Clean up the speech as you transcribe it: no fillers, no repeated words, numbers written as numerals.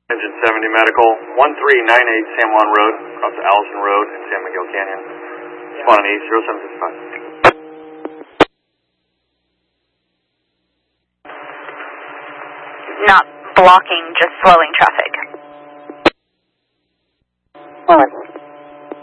Engine 70 Medical, 1398 San Juan Road, across to Allison Road and San Miguel Canyon. Spawn East, 0765. Not blocking, just slowing traffic. Well,